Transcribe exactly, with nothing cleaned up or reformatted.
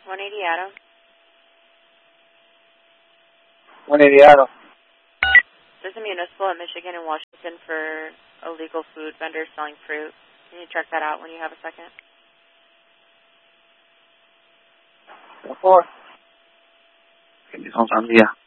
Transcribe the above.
one eighty Adam. one eighty Adam. There's a municipal in Michigan and Washington for illegal food vendors selling fruit. Can you check that out when you have a second? Of course. Hold on, yeah.